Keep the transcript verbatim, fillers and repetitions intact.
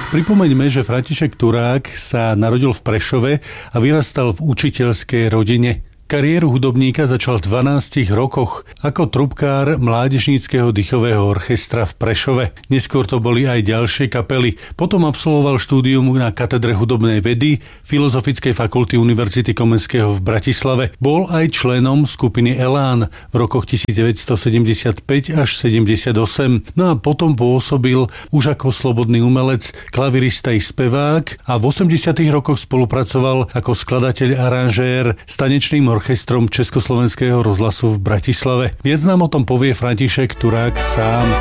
Pripomeňme, že František Turák sa narodil v Prešove a vyrastal v učiteľskej rodine. Kariéru hudobníka začal v dvanástich rokoch ako trubkár mládežníckeho dýchového orchestra v Prešove. Neskôr to boli aj ďalšie kapely. Potom absolvoval štúdium na katedre hudobnej vedy Filozofickej fakulty Univerzity Komenského v Bratislave. Bol aj členom skupiny Elán v rokoch devätnásťsedemdesiatpäť až sedemdesiatosem. No a potom pôsobil už ako slobodný umelec, klavirista i spevák a v osemdesiatych rokoch spolupracoval ako skladateľ aranžér s tanečným orchestrom Československého rozhlasu v Bratislave. Viac nám o tom povie František Turák sám.